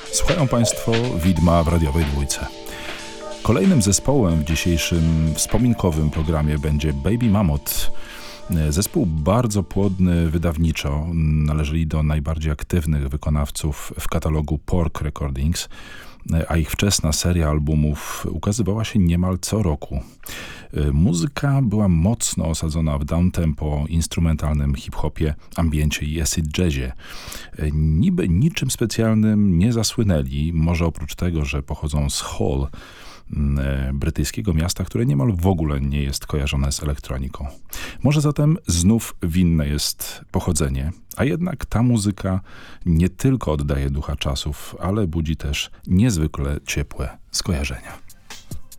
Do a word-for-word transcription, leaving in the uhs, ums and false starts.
Słuchają Państwo Widma w radiowej dwójce. Kolejnym zespołem w dzisiejszym wspominkowym programie będzie Baby Mammoth. Zespół bardzo płodny wydawniczo, należeli do najbardziej aktywnych wykonawców w katalogu Pork Recordings, a ich wczesna seria albumów ukazywała się niemal co roku. Muzyka była mocno osadzona w downtempo, instrumentalnym hip-hopie, ambiencie i acid jazzie. Niby niczym specjalnym nie zasłynęli, może oprócz tego, że pochodzą z Hull, brytyjskiego miasta, które niemal w ogóle nie jest kojarzone z elektroniką. Może zatem znów winne jest pochodzenie, a jednak ta muzyka nie tylko oddaje ducha czasów, ale budzi też niezwykle ciepłe skojarzenia.